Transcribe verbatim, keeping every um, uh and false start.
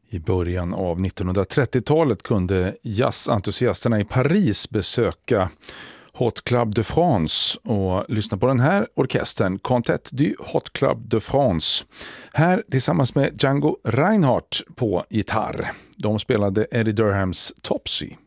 I början av nittonhundratrettiotalet kunde jazzentusiasterna i Paris besöka Hot Club de France och lyssna på den här orkestern, Quartet du Hot Club de France. Här tillsammans med Django Reinhardt på gitarr. De spelade Eddie Durhams Topsy.